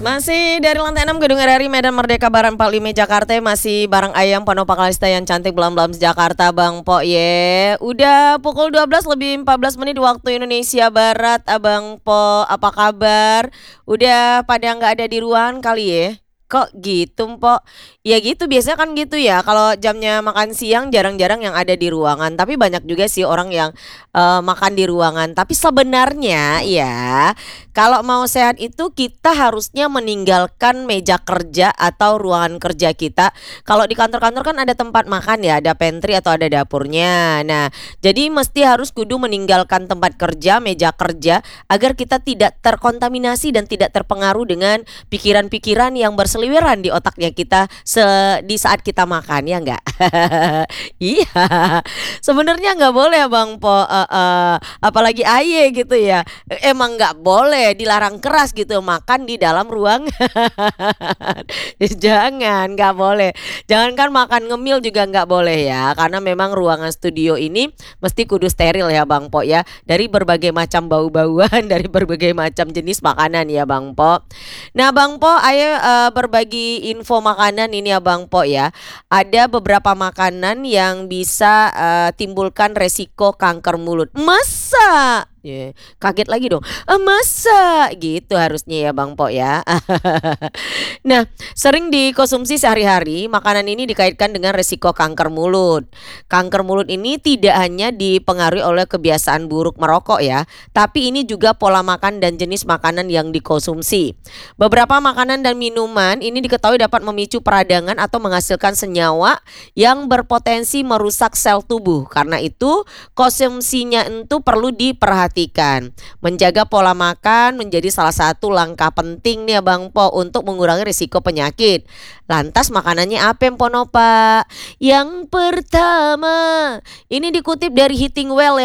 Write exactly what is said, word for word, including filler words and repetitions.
Masih dari lantai enam Gedung R R I Medan Merdeka Barat empat puluh lima Jakarta. Masih bareng Ayam Pondopak Kalista yang cantik belam-belam Jakarta Bang Po ye. Udah pukul dua belas lebih empat belas menit waktu Indonesia Barat. Abang Po apa kabar? Udah pada nggak ada di ruangan kali ya? Kok gitu Po? Ya gitu biasanya kan gitu ya. Kalau jamnya makan siang jarang-jarang yang ada di ruangan. Tapi banyak juga sih orang yang eh, makan di ruangan. Tapi sebenarnya ya kalau mau sehat itu kita harusnya meninggalkan meja kerja atau ruangan kerja kita. Kalau di kantor-kantor kan ada tempat makan ya, ada pantry atau ada dapurnya. Nah, jadi mesti harus kudu meninggalkan tempat kerja, meja kerja agar kita tidak terkontaminasi dan tidak terpengaruh dengan pikiran-pikiran yang berseliweran di otaknya kita se- di saat kita makan ya enggak? Iya. Sebenarnya nggak boleh Bang Po, eh, eh, apalagi aye gitu ya. Emang nggak boleh, dilarang keras gitu makan di dalam ruangan. Jangan, nggak boleh. Jangankan makan ngemil juga nggak boleh ya, karena memang ruangan studio ini mesti kudu steril ya Bang Po ya, dari berbagai macam bau-bauan, dari berbagai macam jenis makanan ya Bang Po. Nah Bang Po, ayo eh, berbagi info makanan ini ya Bang Po ya. Ada beberapa makanan yang bisa eh, timbulkan resiko kanker mulut. Masa? Ya, kaget lagi dong. "Eh, masa gitu harusnya ya Bang Po ya. Nah, sering dikonsumsi sehari-hari, makanan ini dikaitkan dengan resiko kanker mulut. Kanker mulut ini tidak hanya dipengaruhi oleh kebiasaan buruk merokok ya, tapi ini juga pola makan dan jenis makanan yang dikonsumsi. Beberapa makanan dan minuman ini diketahui dapat memicu peradangan atau menghasilkan senyawa yang berpotensi merusak sel tubuh. Karena itu, konsumsinya itu perlu diperhatikan. Menjaga pola makan menjadi salah satu langkah penting nih ya Bang Po untuk mengurangi risiko penyakit. Lantas makanannya apa Emponopak? Yang pertama, ini dikutip dari Hitting Well ya.